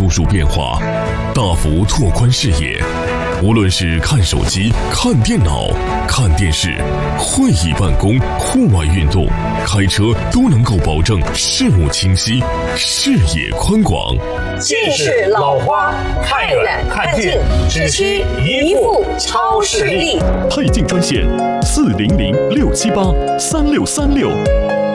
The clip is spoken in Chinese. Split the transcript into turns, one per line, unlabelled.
度数变化，大幅拓宽视野。无论是看手机、看电脑、看电视、会议办公、户外运动、开车，都能够保证视目清晰、视野宽广。
近视老花，看远看近，只需一副超视力。
配镜专线：400-678-3636。